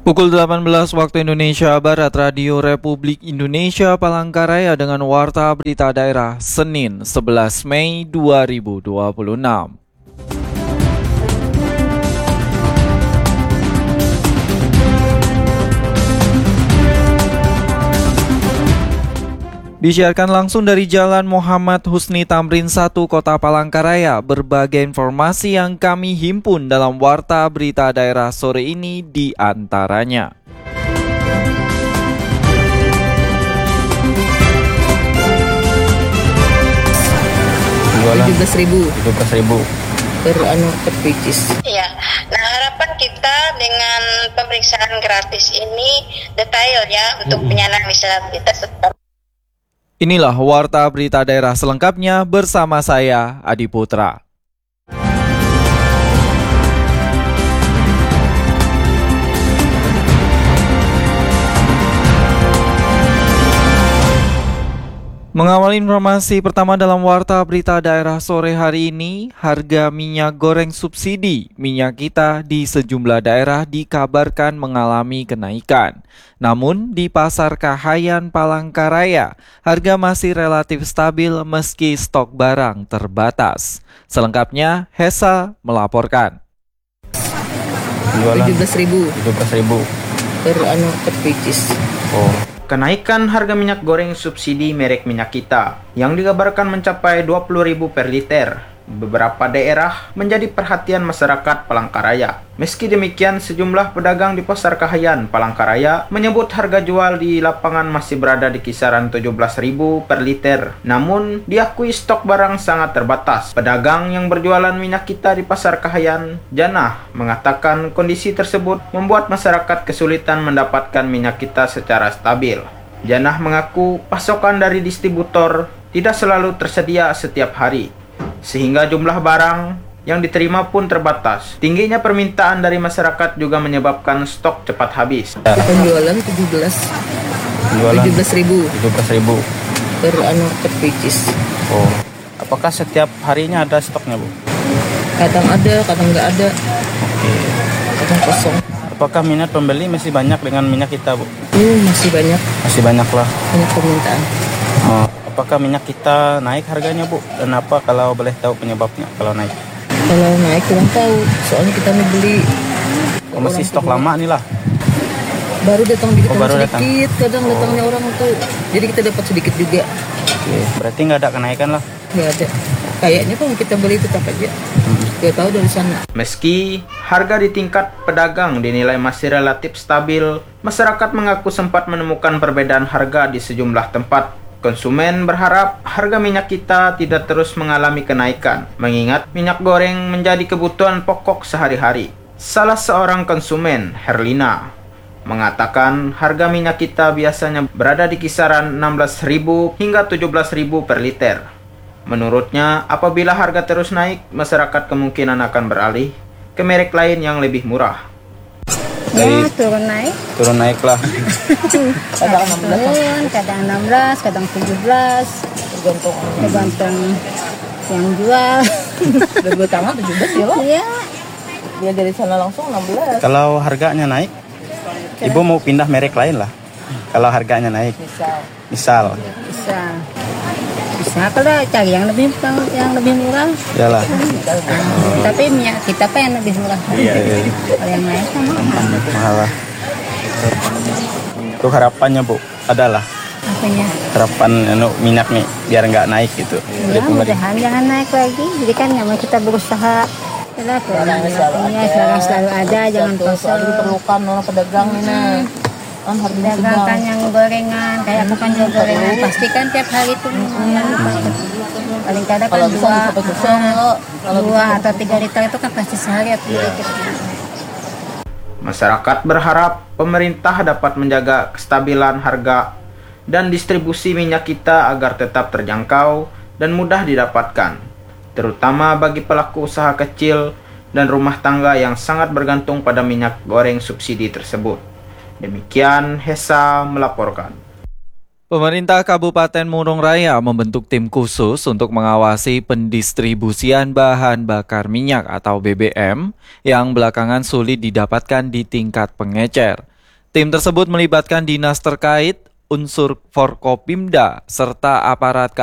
Pukul 18 waktu Indonesia Barat, Radio Republik Indonesia Palangkaraya dengan Warta Berita Daerah, Senin 11 Mei 2026. Disiarkan langsung dari Jalan Muhammad Husni Tamrin 1, Kota Palangkaraya. Berbagai informasi yang kami himpun dalam Warta Berita Daerah sore ini di antaranya. Jualan 17.000 per pieces. Ya, nah harapan kita dengan pemeriksaan gratis ini detail ya untuk penyandang disabilitas. Inilah Warta Berita Daerah selengkapnya bersama saya, Adi Putra. Mengawali informasi pertama dalam Warta Berita Daerah sore hari ini, harga minyak goreng subsidi minyak kita di sejumlah daerah dikabarkan mengalami kenaikan. Namun di Pasar Kahayan Palangkaraya, harga masih relatif stabil meski stok barang terbatas. Selengkapnya, Hesa melaporkan. Jualan 17.000 per pieces. Kenaikan harga minyak goreng subsidi merek Minyak Kita yang dikabarkan mencapai 20.000 per liter beberapa daerah menjadi perhatian masyarakat Palangkaraya. Meski demikian, sejumlah pedagang di Pasar Kahayan Palangkaraya menyebut harga jual di lapangan masih berada di kisaran 17.000 per liter. Namun, diakui stok barang sangat terbatas. Pedagang yang berjualan Minyak Kita di Pasar Kahayan, Janah, mengatakan kondisi tersebut membuat masyarakat kesulitan mendapatkan minyak kita secara stabil. Janah mengaku pasokan dari distributor tidak selalu tersedia setiap hari, sehingga jumlah barang yang diterima pun terbatas. Tingginya permintaan dari masyarakat juga menyebabkan stok cepat habis. Penjualan 17.000 per pieces. Apakah setiap harinya ada stoknya, Bu? Kadang ada, kadang nggak ada. Kadang kosong. Apakah minat pembeli masih banyak dengan minyak kita, Bu? Masih banyak. Masih banyak lah. Banyak permintaan. Apakah minyak kita naik harganya, Bu? Dan apa kalau boleh tahu penyebabnya kalau naik? Kalau naik kurang tahu, soalnya kita mau beli. Masih stok lama nih lah. Baru datang dikit, baru sedikit. Kadang datangnya orang tuh, jadi kita dapat sedikit juga. Berarti nggak ada kenaikan lah? Nggak ada. Kayaknya kalau kita beli tetap aja. Kita tahu dari sana. Meski harga di tingkat pedagang dinilai masih relatif stabil, masyarakat mengaku sempat menemukan perbedaan harga di sejumlah tempat. Konsumen berharap harga minyak kita tidak terus mengalami kenaikan, mengingat minyak goreng menjadi kebutuhan pokok sehari-hari. Salah seorang konsumen, Herlina, mengatakan harga minyak kita biasanya berada di kisaran 16.000 hingga 17.000 per liter. Menurutnya, apabila harga terus naik, masyarakat kemungkinan akan beralih ke merek lain yang lebih murah. Turun naik lah. kadang 16, kadang 17, tergantung yang jual. Dari pertama 17 ya loh. Iya. Dia dari sana langsung 16. Kalau harganya naik, Ibu mau pindah merek lain lah. Kalau harganya naik, misal. Bisa kalau cari yang lebih murah. Iyalah. Tapi minyak kita apa yang lebih murah? Iya. Kalau yang naik kan mahal lah. Itu harapannya, Bu, adalah apanya? harapan minyak nih biar nggak naik gitu. Ya, mudahan jangan naik lagi. Jadi kan namanya kita berusaha. Barang selalu ada, jangan kosong. Diperlukan orang pedagang ini. Dagang kan yang gorengan, kayak aku kan jual gorengan, pasti kan tiap hari itu paling kadang kan 2 atau 3 liter itu kan pasti sehari atau 3 liter. Masyarakat berharap pemerintah dapat menjaga kestabilan harga dan distribusi minyak kita agar tetap terjangkau dan mudah didapatkan, terutama bagi pelaku usaha kecil dan rumah tangga yang sangat bergantung pada minyak goreng subsidi tersebut. Demikian Hesa melaporkan. Pemerintah Kabupaten Murung Raya membentuk tim khusus untuk mengawasi pendistribusian bahan bakar minyak atau BBM yang belakangan sulit didapatkan di tingkat pengecer. Tim tersebut melibatkan dinas terkait, unsur Forkopimda, serta aparat